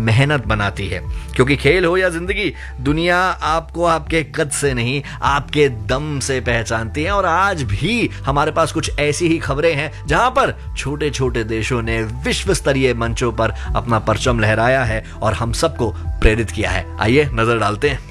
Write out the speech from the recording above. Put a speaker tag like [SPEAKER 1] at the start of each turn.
[SPEAKER 1] मेहनत बनाती है। क्योंकि खेल हो या जिंदगी, दुनिया आपको आपके कद से नहीं, आपके दम से पहचानती है। और आज भी हमारे पास कुछ ऐसी ही खबरें हैं जहां पर छोटे छोटे देशों ने विश्व स्तरीय मंचों पर अपना परचम लहराया है और हम सबको प्रेरित किया है। आइए नजर डालते हैं।